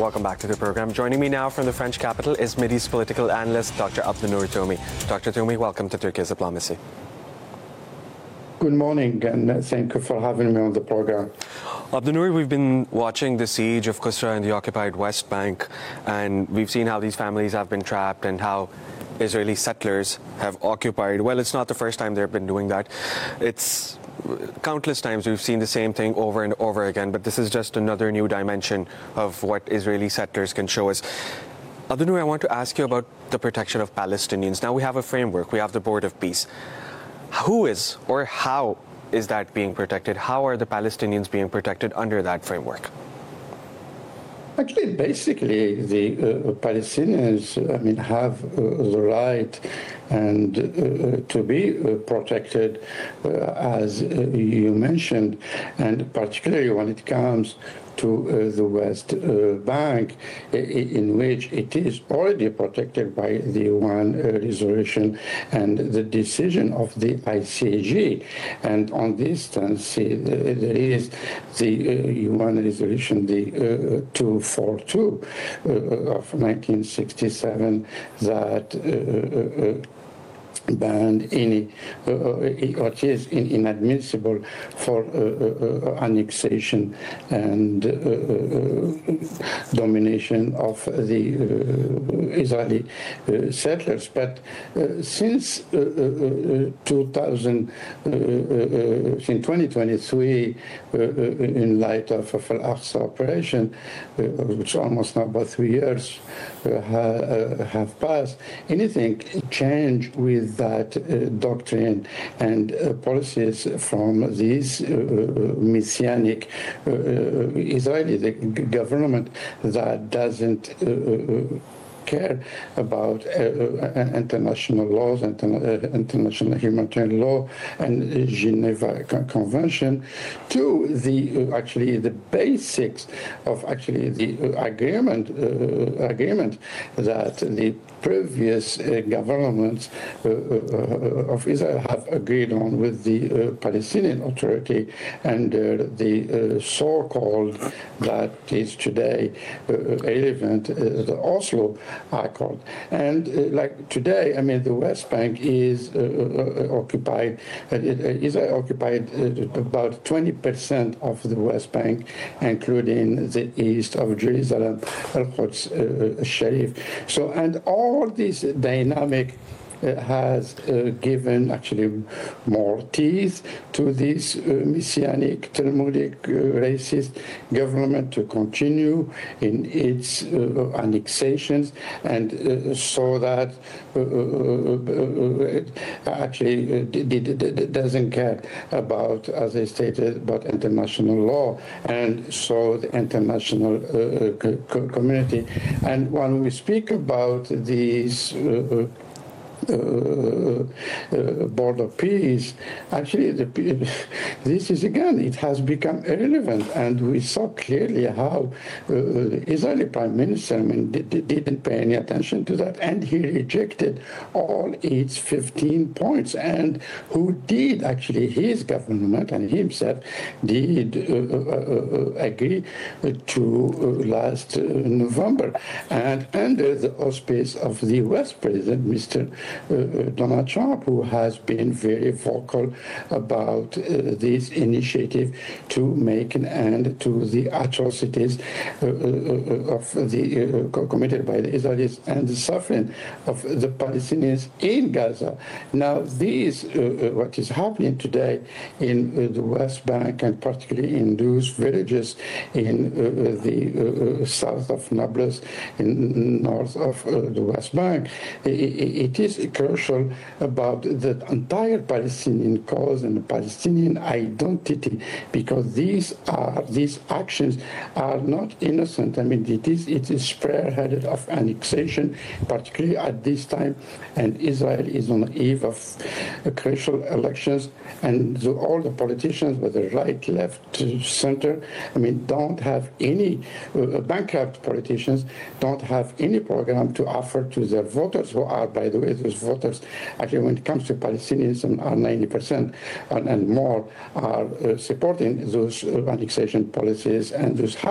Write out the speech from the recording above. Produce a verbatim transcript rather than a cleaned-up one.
Welcome back to the program. Joining me now from the French capital is Mideast political analyst Doctor Abdinur Toumi. Doctor Toumi, welcome to Turkey's Diplomacy. Good morning, and thank you for having me on the program. Abdinur, we've been watching the siege of Qusra and the occupied West Bank, and we've seen how these families have been trapped and how Israeli settlers have occupied. Well, it's not the first time they've been doing that. It's countless times we've seen the same thing over and over again, but this is just another new dimension of what Israeli settlers can show us. Abdinur, I want to ask you about the protection of Palestinians. Now we have a framework, we have the Board of Peace. Who is or how is that being protected? How are the Palestinians being protected under that framework? Actually, basically, the uh, Palestinians, I mean, have uh, the right and uh, to be uh, protected, uh, as uh, you mentioned, and particularly when it comes to uh, the West uh, Bank, in which it is already protected by the U N uh, resolution and the decision of the I C G. And on this instance, see, there is the uh, U N resolution, the uh, two forty-two uh, of nineteen sixty-seven, that uh, uh, banned any, uh, what is inadmissible for uh, uh, annexation and uh, uh, domination of the uh, Israeli uh, settlers. But uh, since uh, uh, two thousand, uh, uh, since twenty twenty-three, uh, in light of, of Al-Aqsa operation, uh, which almost now about three years uh, ha, uh, have passed, anything changed with that uh, doctrine and uh, policies from these uh, messianic uh, Israeli the government that doesn't uh, care about uh, uh, international laws, interna uh, international humanitarian law, and uh, Geneva Con Convention, to the uh, actually the basics of actually the uh, agreement uh, agreement that the previous uh, governments uh, uh, of Israel have agreed on with the uh, Palestinian Authority under the uh, so-called, that is today uh, relevant, uh, the Oslo Accord. And uh, like today, I mean, the West Bank is uh, uh, occupied, uh, Israel occupied uh, about twenty percent of the West Bank, including the east of Jerusalem, Al-Quds uh, Sharif. So, and all All this dynamic uh, has uh, given actually more teeth to this uh, messianic, Talmudic, uh, racist government to continue in its uh, annexations, and uh, so that uh, uh, actually uh, doesn't care about, as I stated, about international law, and so the international uh, co community. And when we speak about these uh, Uh, uh, Board of Peace, actually, the, this is again, it has become irrelevant, and we saw clearly how uh, the Israeli Prime Minister, I mean, did, didn't pay any attention to that, and he rejected all its fifteen points, and who did actually, his government and himself did uh, uh, uh, agree to uh, last uh, November, and under the auspice of the U S President, Mister Uh, Donald Trump, who has been very vocal about uh, this initiative to make an end to the atrocities uh, uh, of the uh, committed by the Israelis and the suffering of the Palestinians in Gaza. Now, these uh, what is happening today in uh, the West Bank, and particularly in those villages in uh, the uh, south of Nablus, in north of uh, the West Bank, it, it is crucial about the entire Palestinian cause and the Palestinian identity, because these are these actions are not innocent. I mean, it is it is spearheaded of annexation, particularly at this time, and Israel is on the eve of crucial elections, and the, all the politicians, whether right, left, center, I mean, don't have any uh, bankrupt politicians don't have any program to offer to their voters, who are, by the way, those voters, actually, when it comes to Palestinians, are ninety percent and, and more are uh, supporting those uh, annexation policies and those